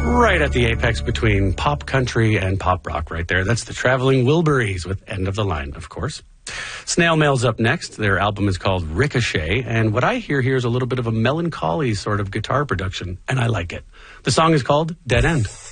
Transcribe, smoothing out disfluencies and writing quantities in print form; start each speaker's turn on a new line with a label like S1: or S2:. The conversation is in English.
S1: Right at the apex between pop country and pop rock right there. That's the Traveling Wilburys with End of the Line, of course. Snail Mail's up next. Their album is called Ricochet, and what I hear here is a little bit of a melancholy sort of guitar production, and I like it. The song is called Dead End.